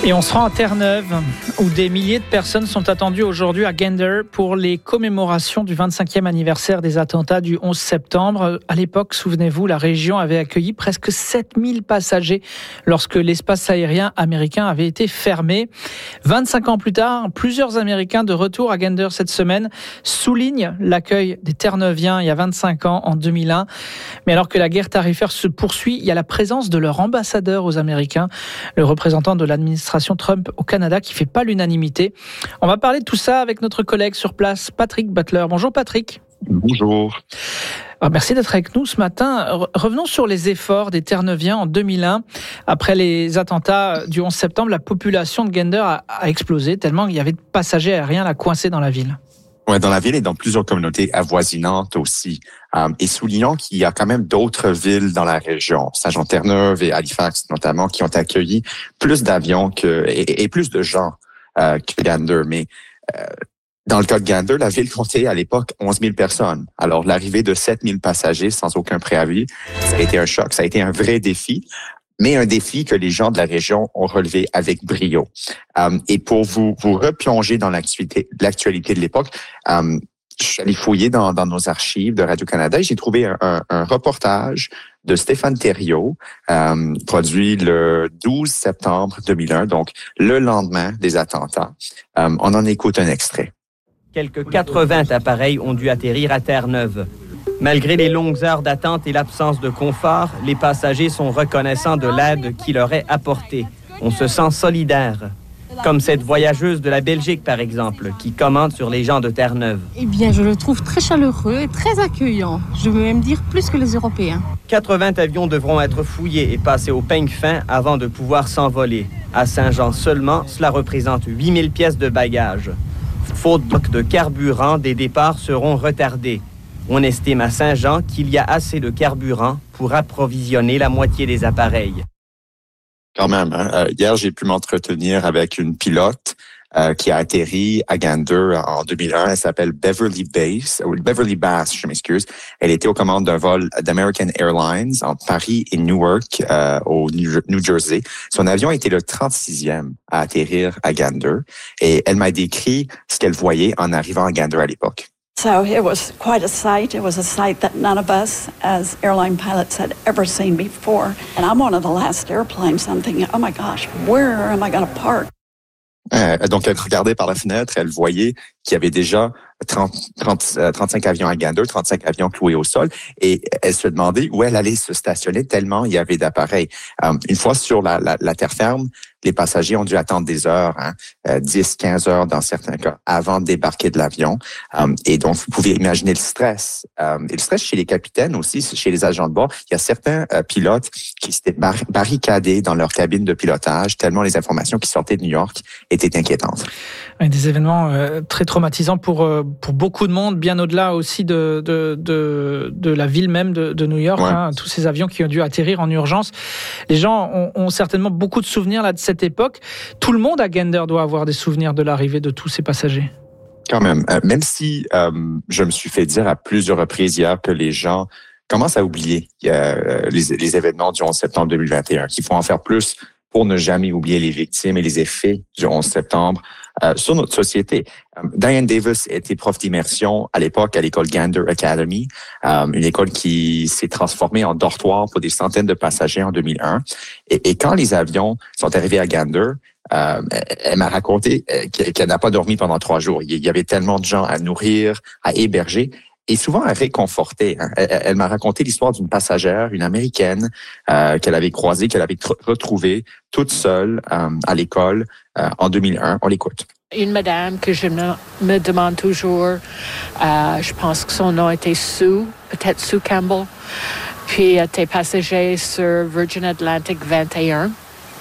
Et on se rend à Terre-Neuve, où des milliers de personnes sont attendues aujourd'hui à Gander pour les commémorations du 25e anniversaire des attentats du 11 septembre. À l'époque, souvenez-vous, la région avait accueilli presque 7000 passagers lorsque l'espace aérien américain avait été fermé. 25 ans plus tard, plusieurs Américains de retour à Gander cette semaine soulignent l'accueil des Terre-Neuviens il y a 25 ans, en 2001. Mais alors que la guerre tarifaire se poursuit, il y a la présence de leur ambassadeur aux Américains, le représentant de l'administration Trump au Canada qui ne fait pas l'unanimité. On va parler de tout ça avec notre collègue sur place, Patrick Butler. Bonjour Patrick. Bonjour. Alors, merci d'être avec nous ce matin. Revenons sur les efforts des Terre-Neuviens en 2001. Après les attentats du 11 septembre, la population de Gander a explosé tellement il y avait de passagers aériens là coincés dans la ville. Ouais, dans la ville et dans plusieurs communautés avoisinantes aussi. Et soulignons qu'il y a quand même d'autres villes dans la région, Saint-Jean-Terre-Neuve et Halifax notamment, qui ont accueilli plus d'avions et plus de gens que Gander. Mais dans le cas de Gander, la ville comptait à l'époque 11 000 personnes. Alors l'arrivée de 7 000 passagers sans aucun préavis, ça a été un choc, ça a été un vrai défi. Mais un défi que les gens de la région ont relevé avec brio. Et pour vous replonger dans l'actualité de l'époque, je suis allé fouiller dans nos archives de Radio-Canada et j'ai trouvé un reportage de Stéphane Thériault, produit le 12 septembre 2001, donc le lendemain des attentats. On en écoute un extrait. Quelques 80 appareils ont dû atterrir à Terre-Neuve. Malgré les longues heures d'attente et l'absence de confort, les passagers sont reconnaissants de l'aide qui leur est apportée. On se sent solidaire. Comme cette voyageuse de la Belgique, par exemple, qui commente sur les gens de Terre-Neuve. Eh bien, je le trouve très chaleureux et très accueillant. Je veux même dire plus que les Européens. 80 avions devront être fouillés et passer au peigne fin avant de pouvoir s'envoler. À Saint-Jean seulement, cela représente 8000 pièces de bagages. Faute de carburant, des départs seront retardés. On estime à Saint-Jean qu'il y a assez de carburant pour approvisionner la moitié des appareils. Quand même, hein? Hier, j'ai pu m'entretenir avec une pilote qui a atterri à Gander en 2001. Elle s'appelle Beverly Bass, je m'excuse. Elle était aux commandes d'un vol d'American Airlines entre Paris et Newark, au New Jersey. Son avion était le 36e à atterrir à Gander. Et elle m'a décrit ce qu'elle voyait en arrivant à Gander à l'époque. So it was quite a sight. It was a sight that none of us as airline pilots had ever seen before. And I'm one of the last airplanes. I'm thinking, oh my gosh, where am I going to park? Donc, elle regardait par la fenêtre, elle voyait qu'il y avait déjà 35 avions à Gander, 35 avions cloués au sol, et elle se demandait où elle allait se stationner tellement il y avait d'appareils. Une fois sur la terre ferme, les passagers ont dû attendre des heures, 10, 15 heures dans certains cas, avant de débarquer de l'avion. Et donc, vous pouvez imaginer le stress. Et le stress chez les capitaines aussi, chez les agents de bord. Il y a certains pilotes qui s'étaient barricadés dans leur cabine de pilotage, tellement les informations qui sortaient de New York étaient inquiétantes. Des événements très traumatisants pour beaucoup de monde, bien au-delà aussi de la ville même de New York. Ouais. Tous ces avions qui ont dû atterrir en urgence. Les gens ont certainement beaucoup de souvenirs là de cette époque. Tout le monde à Gander doit avoir des souvenirs de l'arrivée de tous ces passagers. Quand même, même si je me suis fait dire à plusieurs reprises hier que les gens commencent à oublier les événements du 11 septembre 2021, qu'il faut en faire plus pour ne jamais oublier les victimes et les effets du 11 septembre sur notre société. Diane Davis était prof d'immersion à l'époque à l'école Gander Academy, une école qui s'est transformée en dortoir pour des centaines de passagers en 2001. Et quand les avions sont arrivés à Gander, elle m'a raconté qu'elle n'a pas dormi pendant 3 jours. Il y avait tellement de gens à nourrir, à héberger. Et souvent à réconforter. Elle m'a raconté l'histoire d'une passagère, une Américaine, qu'elle avait croisée, qu'elle avait retrouvée toute seule à l'école en 2001. On l'écoute. Une madame que je me demande toujours, je pense que son nom était Sue, peut-être Sue Campbell, puis elle était passagère sur Virgin Atlantic 21.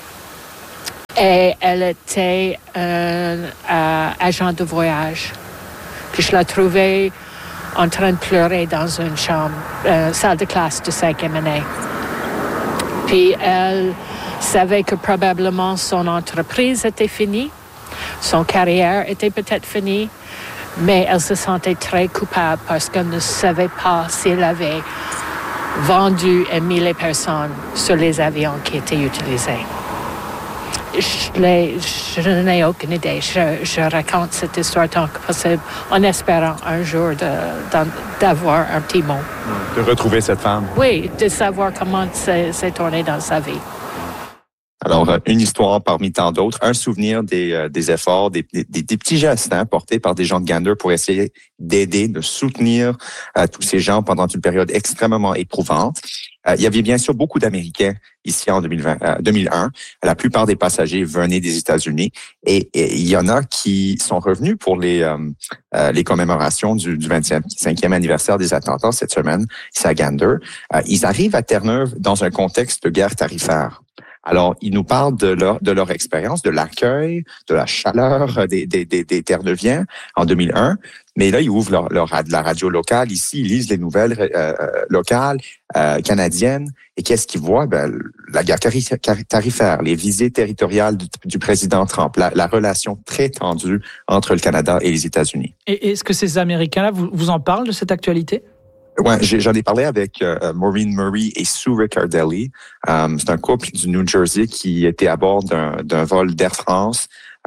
Et elle était agent de voyage. Puis je la trouvais en train de pleurer dans une chambre, salle de classe de 5e année. Puis elle savait que probablement son entreprise était finie, son carrière était peut-être finie, mais elle se sentait très coupable parce qu'elle ne savait pas s'il avait vendu et mis les personnes sur les avions qui étaient utilisés. Je n'ai aucune idée. Je raconte cette histoire tant que possible en espérant un jour d'avoir un petit mot. De retrouver cette femme. Oui, de savoir comment c'est tourné dans sa vie. Alors, une histoire parmi tant d'autres, un souvenir des efforts, des petits gestes portés par des gens de Gander pour essayer d'aider, de soutenir tous ces gens pendant une période extrêmement éprouvante. Il y avait bien sûr beaucoup d'Américains ici en 2001. La plupart des passagers venaient des États-Unis et il y en a qui sont revenus pour les commémorations du 25e anniversaire des attentats cette semaine, ici à Gander. Ils arrivent à Terre-Neuve dans un contexte de guerre tarifaire. Alors, ils nous parlent de leur expérience, de l'accueil, de la chaleur des Terre-Neuviens en 2001. Mais là, ils ouvrent la radio locale. Ici, ils lisent les nouvelles locales, canadiennes. Et qu'est-ce qu'ils voient? La guerre tarifaire, les visées territoriales du président Trump, la relation très tendue entre le Canada et les États-Unis. Et est-ce que ces Américains-là vous en parlent de cette actualité? Ouais, j'en ai parlé avec Maureen Murray et Sue Riccardelli. C'est un couple du New Jersey qui était à bord d'un vol d'Air France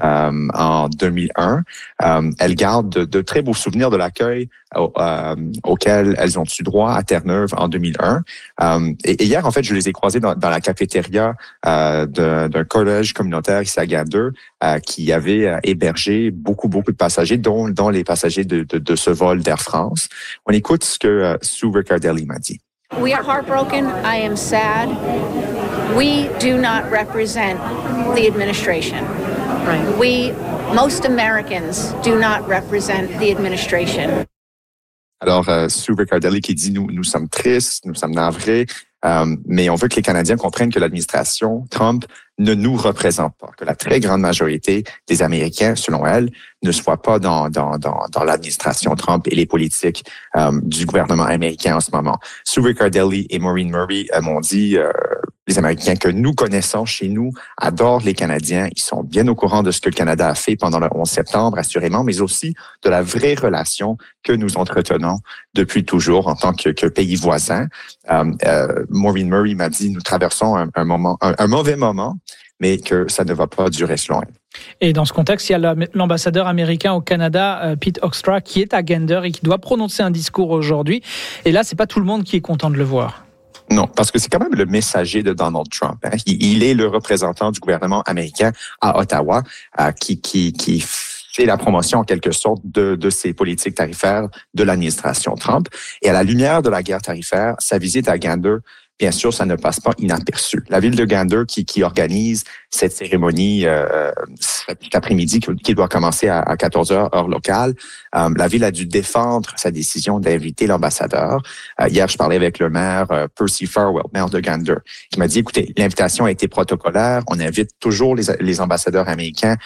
en 2001. Elles gardent de très beaux souvenirs de l'accueil auquel elles ont eu droit à Terre-Neuve en 2001. Et hier, en fait, je les ai croisées dans la cafétéria d'un collège communautaire ici à Gander qui avait hébergé beaucoup de passagers, dont les passagers de ce vol d'Air France. On écoute ce que Sue Riccardelli m'a dit. We are heartbroken. I am sad. We do not represent the administration. Right. Most Americans do not represent the administration. Alors, Sue Riccardelli qui dit, nous sommes tristes, nous sommes navrés, mais on veut que les Canadiens comprennent que l'administration Trump ne nous représente pas, que la très grande majorité des Américains, selon elle, ne soient pas dans l'administration Trump et les politiques du gouvernement américain en ce moment. Sue Riccardelli et Maureen Murray m'ont dit, les Américains que nous connaissons chez nous adorent les Canadiens. Ils sont bien au courant de ce que le Canada a fait pendant le 11 septembre, assurément, mais aussi de la vraie relation que nous entretenons depuis toujours en tant que pays voisin. Maureen Murray m'a dit, nous traversons un mauvais moment, mais que ça ne va pas durer selon elle. Et dans ce contexte, il y a l'ambassadeur américain au Canada, Pete Hoekstra, qui est à Gander et qui doit prononcer un discours aujourd'hui. Et là, c'est pas tout le monde qui est content de le voir. Non, parce que c'est quand même le messager de Donald Trump. Hein. Il est le représentant du gouvernement américain à Ottawa qui fait la promotion en quelque sorte de ces politiques tarifaires de l'administration Trump. Et à la lumière de la guerre tarifaire, sa visite à Gander, bien sûr, ça ne passe pas inaperçu. La ville de Gander qui organise cette cérémonie cet après-midi qui doit commencer à 14h heure locale, la ville a dû défendre sa décision d'inviter l'ambassadeur. Hier, je parlais avec le maire Percy Farwell, maire de Gander, qui m'a dit, écoutez, l'invitation a été protocolaire. On invite toujours les ambassadeurs américains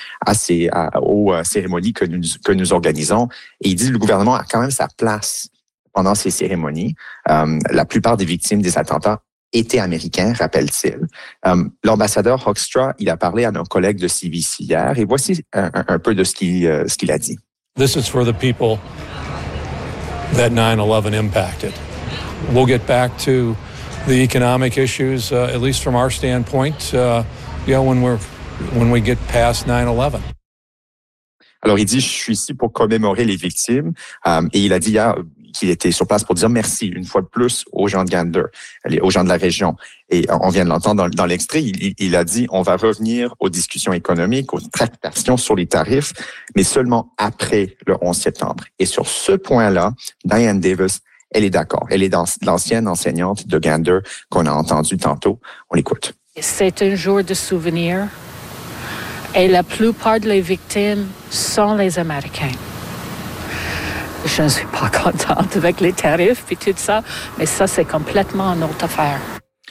aux cérémonies que nous organisons. Et il dit, le gouvernement a quand même sa place pendant ces cérémonies. La plupart des victimes des attentats étaient américains, rappelle-t-il. L'ambassadeur Hoekstra, il a parlé à nos collègues de CBC hier et voici un peu de ce qu'il a dit. This is for the people that 9/11 impacted. We'll get back to the economic issues, at least from our standpoint, when we get past 9/11. Alors, il dit, je suis ici pour commémorer les victimes. Et il a dit hier qu'il était sur place pour dire merci une fois de plus aux gens de Gander, aux gens de la région. Et on vient de l'entendre dans l'extrait, il a dit, on va revenir aux discussions économiques, aux tractations sur les tarifs, mais seulement après le 11 septembre. Et sur ce point-là, Diane Davis, elle est d'accord. Elle est l'ancienne enseignante de Gander qu'on a entendue tantôt. On l'écoute. C'est un jour de souvenir. Et la plupart des victimes sont les Américains. Je ne suis pas contente avec les tarifs et tout ça, mais ça, c'est complètement une autre affaire.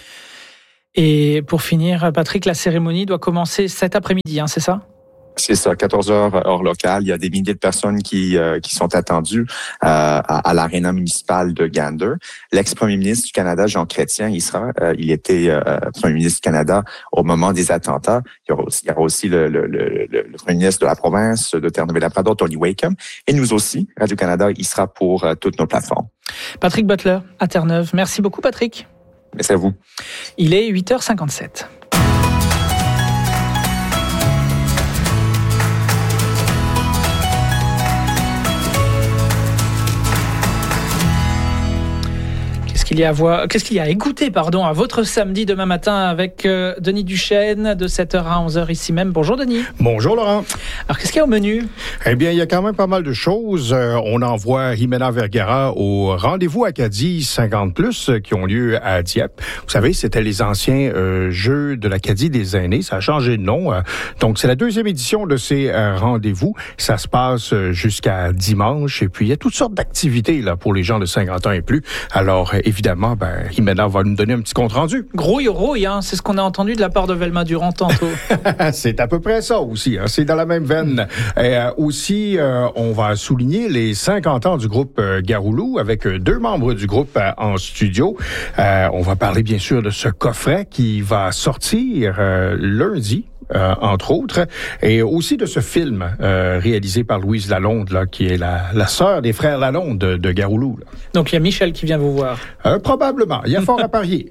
Et pour finir, Patrick, la cérémonie doit commencer cet après-midi, c'est ça? C'est ça, 14h heure locale. Il y a des milliers de personnes qui sont attendues à l'aréna municipale de Gander. L'ex-premier ministre du Canada, Jean Chrétien, il était premier ministre du Canada au moment des attentats. Il y aura aussi le premier ministre de la province de Terre-Neuve-et-Labrador, Tony Wakeham. Et nous aussi, Radio-Canada, il sera pour toutes nos plateformes. Patrick Butler, à Terre-Neuve. Merci beaucoup, Patrick. Merci à vous. Il est 8h57. qu'il y a à écouter à votre samedi demain matin avec Denis Duchesne de 7h à 11h ici même. Bonjour Denis. Bonjour Laurent. Alors qu'est-ce qu'il y a au menu? Eh bien, il y a quand même pas mal de choses. On envoie Jimena Vergara au rendez-vous Acadie 50+, qui ont lieu à Dieppe. Vous savez, c'était les anciens Jeux de l'Acadie des aînés. Ça a changé de nom. Donc, c'est la 2e édition de ces rendez-vous. Ça se passe jusqu'à dimanche. Et puis, il y a toutes sortes d'activités là pour les gens de 50 ans et plus. Alors, évidemment, Jimena va nous donner un petit compte-rendu. Grouille, hein, c'est ce qu'on a entendu de la part de Velma Durand tantôt. C'est à peu près ça aussi. Hein, c'est dans la même veine. Aussi, on va souligner les 50 ans du groupe Garoulou avec 2 membres du groupe en studio. On va parler bien sûr de ce coffret qui va sortir lundi. Entre autres, et aussi de ce film réalisé par Louise Lalonde, là, qui est la sœur des frères Lalonde de Garoulou. Là. Donc, il y a Michel qui vient vous voir. Probablement. Il y a fort à parier.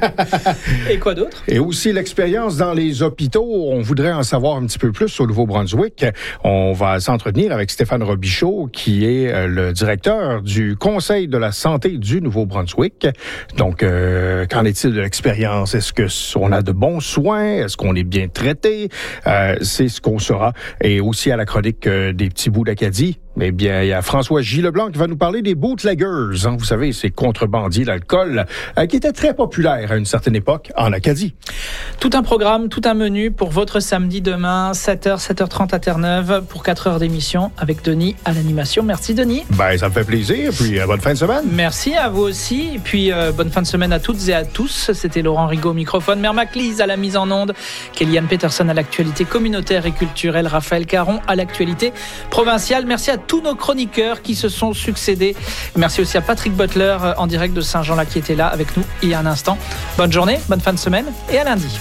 Et quoi d'autre? Et aussi l'expérience dans les hôpitaux. On voudrait en savoir un petit peu plus au Nouveau-Brunswick. On va s'entretenir avec Stéphane Robichaud, qui est le directeur du Conseil de la santé du Nouveau-Brunswick. Donc, qu'en est-il de l'expérience? Est-ce qu'on a de bons soins? Est-ce qu'on est bien traité? C'est ce qu'on saura. Et aussi à la chronique des petits bouts d'Acadie, eh bien, il y a François J. Leblanc qui va nous parler des bootleggers. Hein, vous savez, ces contrebandiers d'alcool qui étaient très populaires à une certaine époque en Acadie. Tout un programme, tout un menu pour votre samedi demain, 7h, 7h30 à Terre-Neuve pour 4 heures d'émission avec Denis à l'animation. Merci Denis. Ça me fait plaisir. Puis bonne fin de semaine. Merci à vous aussi. Et puis bonne fin de semaine à toutes et à tous. C'était Laurent Rigaud au microphone, Mère Maclise à la mise en onde, Kéliane Peterson à l'actualité communautaire et culturelle, Raphaël Caron à l'actualité provinciale. Merci à tous nos chroniqueurs qui se sont succédés. Merci aussi à Patrick Butler en direct de Saint-Jean-là qui était là avec nous il y a un instant. Bonne journée, bonne fin de semaine et à lundi.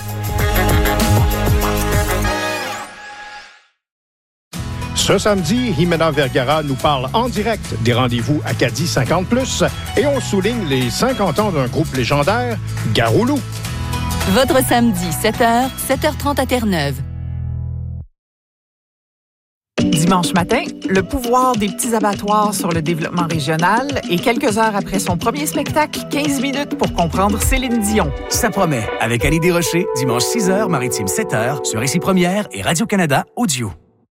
Ce samedi, Jimena Vergara nous parle en direct des rendez-vous Acadie 50+, et on souligne les 50 ans d'un groupe légendaire, Garoulou. Votre samedi, 7h, 7h30 à Terre-Neuve. Dimanche matin, le pouvoir des petits abattoirs sur le développement régional et quelques heures après son premier spectacle, 15 minutes pour comprendre Céline Dion. Ça promet, avec Annie Desrochers, dimanche 6h, Maritime 7h, sur Ici Première et Radio-Canada Audio.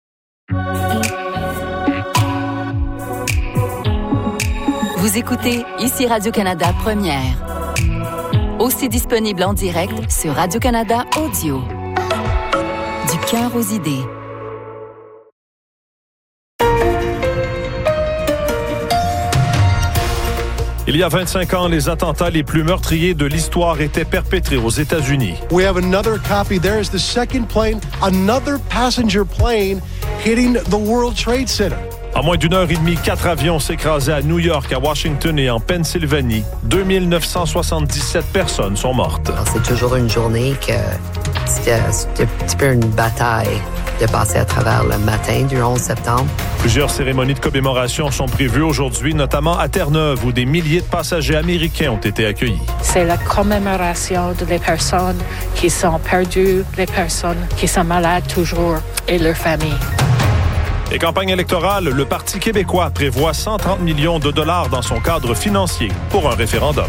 Vous écoutez Ici Radio-Canada Première. Aussi disponible en direct sur Radio-Canada Audio. Du cœur aux idées. Il y a 25 ans, les attentats les plus meurtriers de l'histoire étaient perpétrés aux États-Unis. We have another copy. There's the second plane, another passenger plane hitting the World Trade Center. En moins d'une heure et demie, 4 avions s'écrasaient à New York, à Washington et en Pennsylvanie. 2977 personnes sont mortes. Alors, c'est toujours une journée que c'est un petit peu une bataille de passer à travers le matin du 11 septembre. Plusieurs cérémonies de commémoration sont prévues aujourd'hui, notamment à Terre-Neuve, où des milliers de passagers américains ont été accueillis. C'est la commémoration des personnes qui sont perdues, les personnes qui sont malades toujours et leurs familles. Et campagne électorale, le Parti québécois prévoit 130 millions de dollars dans son cadre financier pour un référendum.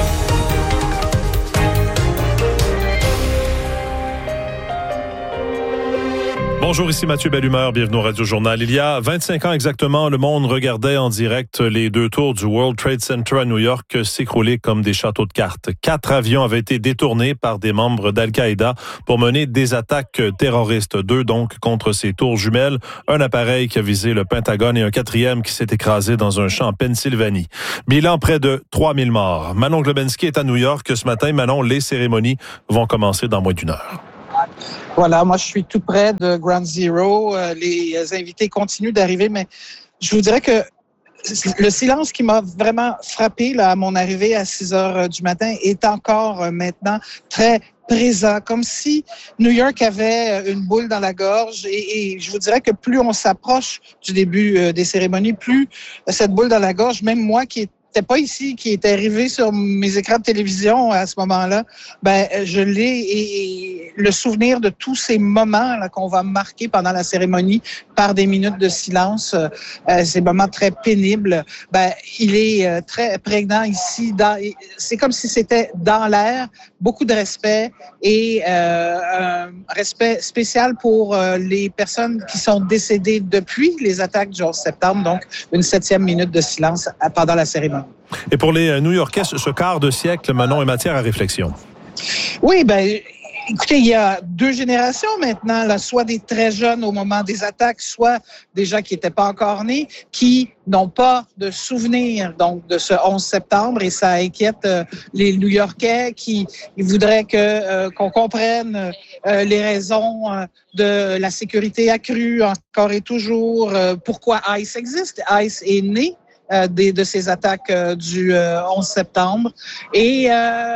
Bonjour, ici Mathieu Bellumeur, bienvenue au Radio-Journal. Il y a 25 ans exactement, le monde regardait en direct les 2 tours du World Trade Center à New York s'écrouler comme des châteaux de cartes. 4 avions avaient été détournés par des membres d'Al-Qaïda pour mener des attaques terroristes. 2 donc contre ces tours jumelles, un appareil qui a visé le Pentagone et un 4e qui s'est écrasé dans un champ en Pennsylvanie. Bilan près de 3000 morts. Manon Globensky est à New York ce matin. Manon, les cérémonies vont commencer dans moins d'une heure. Voilà, moi je suis tout près de Ground Zero. Les invités continuent d'arriver, mais je vous dirais que le silence qui m'a vraiment frappé là, à mon arrivée à 6 heures du matin est encore maintenant très présent, comme si New York avait une boule dans la gorge. Et je vous dirais que plus on s'approche du début des cérémonies, plus cette boule dans la gorge, même moi qui n'était pas ici, qui est arrivé sur mes écrans de télévision à ce moment-là, je l'ai et le souvenir de tous ces moments là, qu'on va marquer pendant la cérémonie par des minutes de silence, ces moments très pénibles, il est très prégnant ici. C'est comme si c'était dans l'air, beaucoup de respect et un respect spécial pour les personnes qui sont décédées depuis les attaques du 11 septembre, donc une 7e minute de silence pendant la cérémonie. Et pour les New-Yorkais, ce quart de siècle, Manon, est matière à réflexion. Oui, écoutez, il y a 2 générations maintenant, là, soit des très jeunes au moment des attaques, soit des gens qui n'étaient pas encore nés, qui n'ont pas de souvenir donc de ce 11 septembre et ça inquiète les New-Yorkais qui voudraient qu'on comprenne les raisons de la sécurité accrue encore et toujours, pourquoi ICE existe. ICE est né de ces attaques du 11 septembre et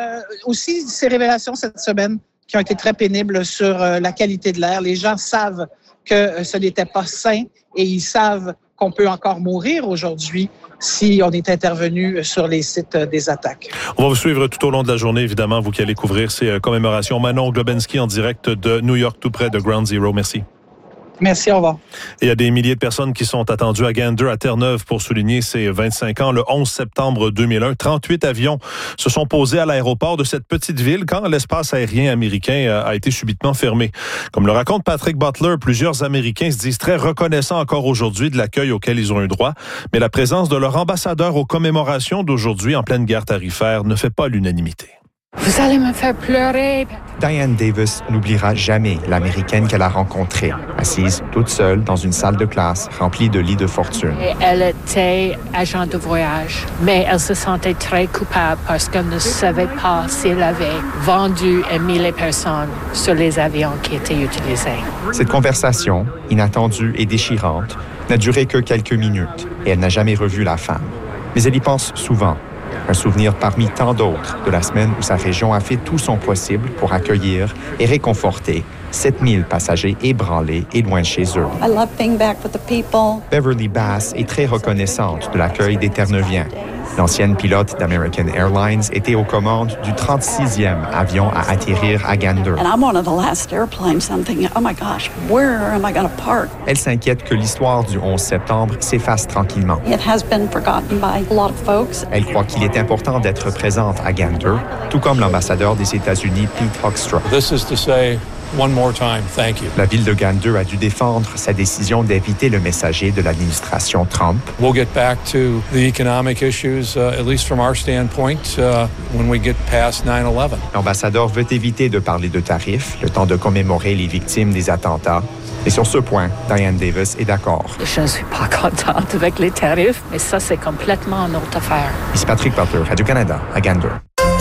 aussi ces révélations cette semaine qui ont été très pénibles sur la qualité de l'air. Les gens savent que ce n'était pas sain et ils savent qu'on peut encore mourir aujourd'hui si on est intervenu sur les sites des attaques. On va vous suivre tout au long de la journée, évidemment, vous qui allez couvrir ces commémorations. Manon Globensky en direct de New York, tout près de Ground Zero. Merci. Merci, au revoir. Il y a des milliers de personnes qui sont attendues à Gander, à Terre-Neuve, pour souligner ses 25 ans. Le 11 septembre 2001, 38 avions se sont posés à l'aéroport de cette petite ville quand l'espace aérien américain a été subitement fermé. Comme le raconte Patrick Butler, plusieurs Américains se disent très reconnaissants encore aujourd'hui de l'accueil auquel ils ont eu droit. Mais la présence de leur ambassadeur aux commémorations d'aujourd'hui en pleine guerre tarifaire ne fait pas l'unanimité. Vous allez me faire pleurer. Diane Davis n'oubliera jamais l'Américaine qu'elle a rencontrée, assise toute seule dans une salle de classe remplie de lits de fortune. Et elle était agent de voyage, mais elle se sentait très coupable parce qu'elle ne savait pas si elle avait vendu et mis les personnes sur les avions qui étaient utilisés. Cette conversation, inattendue et déchirante, n'a duré que quelques minutes et elle n'a jamais revu la femme. Mais elle y pense souvent. Un souvenir parmi tant d'autres de la semaine où sa région a fait tout son possible pour accueillir et réconforter 7000 passagers ébranlés et loin de chez eux. I love being back with the people. Beverly Bass est très reconnaissante de l'accueil des Terre-Neuviens. L'ancienne pilote d'American Airlines était aux commandes du 36e avion à atterrir à Gander. And I'm one of the last airplanes. I'm thinking, oh my gosh, where am I going to park? Elle s'inquiète que l'histoire du 11 septembre s'efface tranquillement. It has been forgotten by a lot of folks. Elle croit qu'il est important d'être présente à Gander, tout comme l'ambassadeur des États-Unis, Pete Hoekstra. This is to say, one more time, thank you. La ville de Gander a dû défendre sa décision d'éviter le messager de l'administration Trump. We'll get back to the economic issues, at least from our standpoint, when we get past 9/11. L'ambassadeur veut éviter de parler de tarifs, le temps de commémorer les victimes des attentats. Et sur ce point, Diane Davis est d'accord. Je ne suis pas contente avec les tarifs, mais ça, c'est complètement une autre affaire. Ici Patrick Butler, Radio-Canada, à Gander.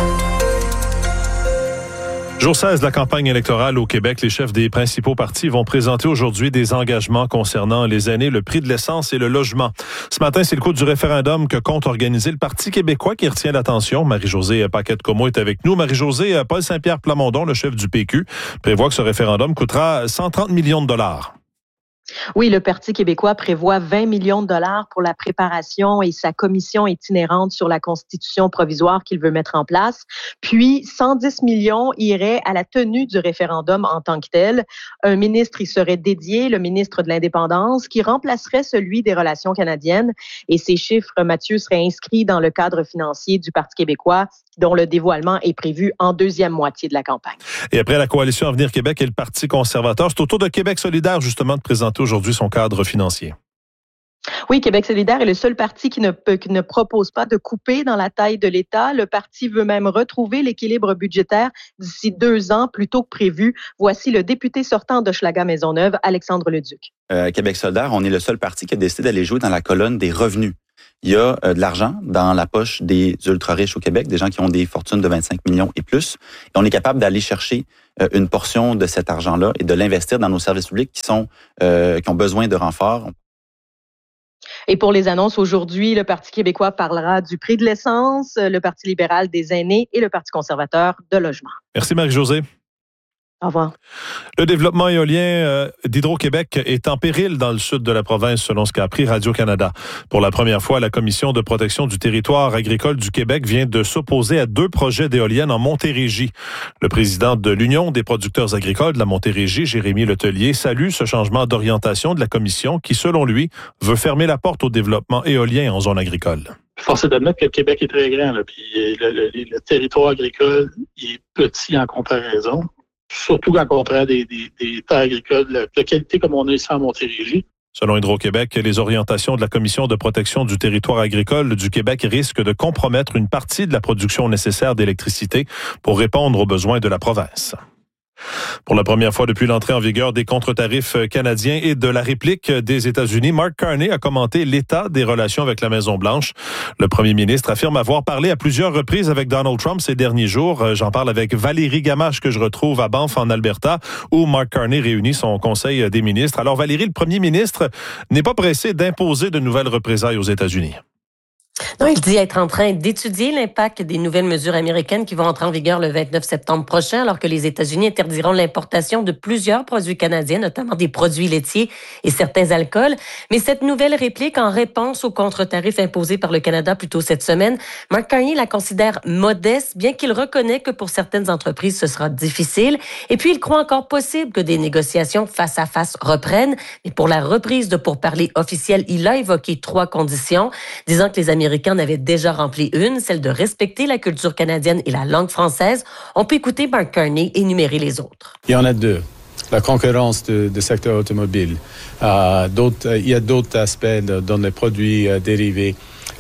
Jour 16 de la campagne électorale au Québec, les chefs des principaux partis vont présenter aujourd'hui des engagements concernant les aînés, le prix de l'essence et le logement. Ce matin, c'est le coup du référendum que compte organiser le Parti québécois qui retient l'attention. Marie-Josée Paquette-Comeau est avec nous. Marie-Josée, Paul Saint-Pierre Plamondon, le chef du PQ, prévoit que ce référendum coûtera 130 millions de dollars. Oui, le Parti québécois prévoit 20 millions de dollars pour la préparation et sa commission itinérante sur la constitution provisoire qu'il veut mettre en place. Puis, 110 millions iraient à la tenue du référendum en tant que tel. Un ministre y serait dédié, le ministre de l'Indépendance, qui remplacerait celui des Relations canadiennes. Et ces chiffres, Mathieu, seraient inscrits dans le cadre financier du Parti québécois, dont le dévoilement est prévu en deuxième moitié de la campagne. Et après la coalition Avenir Québec et le Parti conservateur, c'est au tour de Québec solidaire, justement, de présenter aujourd'hui son cadre financier. Oui, Québec solidaire est le seul parti qui ne propose pas de couper dans la taille de l'État. Le parti veut même retrouver l'équilibre budgétaire d'ici 2 ans, plutôt que prévu. Voici le député sortant d'Hochelaga-Maisonneuve, Alexandre Leduc. Québec solidaire, on est le seul parti qui a décidé d'aller jouer dans la colonne des revenus. Il y a de l'argent dans la poche des ultra-riches au Québec, des gens qui ont des fortunes de 25 millions et plus. Et on est capable d'aller chercher une portion de cet argent-là et de l'investir dans nos services publics qui ont besoin de renforts. Et pour les annonces aujourd'hui, le Parti québécois parlera du prix de l'essence, le Parti libéral des aînés et le Parti conservateur de logement. Merci Marie-Josée. Au revoir. Le développement éolien d'Hydro-Québec est en péril dans le sud de la province, selon ce qu'a appris Radio-Canada. Pour la première fois, la Commission de protection du territoire agricole du Québec vient de s'opposer à 2 projets d'éoliennes en Montérégie. Le président de l'Union des producteurs agricoles de la Montérégie, Jérémy Letellier, salue ce changement d'orientation de la Commission qui, selon lui, veut fermer la porte au développement éolien en zone agricole. Force est d'admettre que le Québec est très grand, là, puis le territoire agricole est petit en comparaison. Surtout quand on prend des terres agricoles de qualité comme on a ici en Montérégie. Selon Hydro-Québec, les orientations de la Commission de protection du territoire agricole du Québec risquent de compromettre une partie de la production nécessaire d'électricité pour répondre aux besoins de la province. Pour la première fois depuis l'entrée en vigueur des contre-tarifs canadiens et de la réplique des États-Unis, Mark Carney a commenté l'état des relations avec la Maison-Blanche. Le premier ministre affirme avoir parlé à plusieurs reprises avec Donald Trump ces derniers jours. J'en parle avec Valérie Gamache, que je retrouve à Banff, en Alberta, où Mark Carney réunit son conseil des ministres. Alors Valérie, le premier ministre n'est pas pressé d'imposer de nouvelles représailles aux États-Unis. Non, il dit être en train d'étudier l'impact des nouvelles mesures américaines qui vont entrer en vigueur le 29 septembre prochain, alors que les États-Unis interdiront l'importation de plusieurs produits canadiens, notamment des produits laitiers et certains alcools. Mais cette nouvelle réplique, en réponse aux contre-tarifs imposés par le Canada plus tôt cette semaine, Mark Carney la considère modeste, bien qu'il reconnaît que pour certaines entreprises, ce sera difficile. Et puis, il croit encore possible que des négociations face à face reprennent. Mais pour la reprise de pourparlers officiels, il a évoqué 3 conditions, disant que les Américains en avaient déjà rempli une, celle de respecter la culture canadienne et la langue française. On peut écouter Mark Carney énumérer les autres. Il y en a 2. La concurrence du secteur automobile. Il y a d'autres aspects dans les produits dérivés.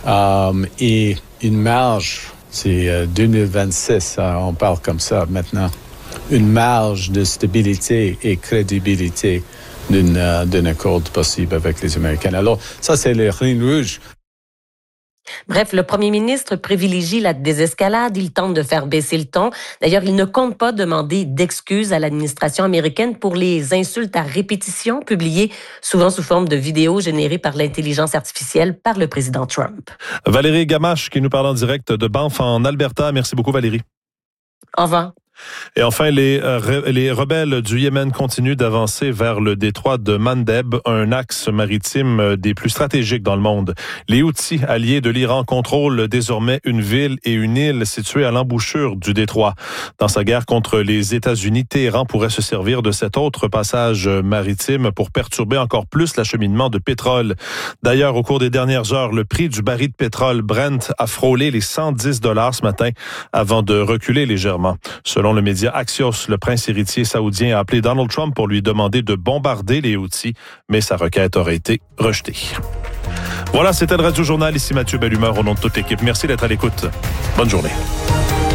Et une marge, c'est 2026, on parle comme ça maintenant, une marge de stabilité et crédibilité d'un accord possible avec les Américains. Alors, ça, c'est les lignes rouges. Bref, le premier ministre privilégie la désescalade. Il tente de faire baisser le ton. D'ailleurs, il ne compte pas demander d'excuses à l'administration américaine pour les insultes à répétition publiées, souvent sous forme de vidéos générées par l'intelligence artificielle par le président Trump. Valérie Gamache qui nous parle en direct de Banff en Alberta. Merci beaucoup, Valérie. Au revoir. Et enfin, les rebelles du Yémen continuent d'avancer vers le détroit de Mandeb, un axe maritime des plus stratégiques dans le monde. Les Houthis, alliés de l'Iran, contrôlent désormais une ville et une île située à l'embouchure du détroit. Dans sa guerre contre les États-Unis, Téhéran pourrait se servir de cet autre passage maritime pour perturber encore plus l'acheminement de pétrole. D'ailleurs, au cours des dernières heures, le prix du baril de pétrole Brent a frôlé les $110 ce matin avant de reculer légèrement. Selon le média Axios, le prince héritier saoudien a appelé Donald Trump pour lui demander de bombarder les Houthis, mais sa requête aurait été rejetée. Voilà, c'était le Radio Journal. Ici Mathieu Bellumeur au nom de toute l'équipe. Merci d'être à l'écoute. Bonne journée.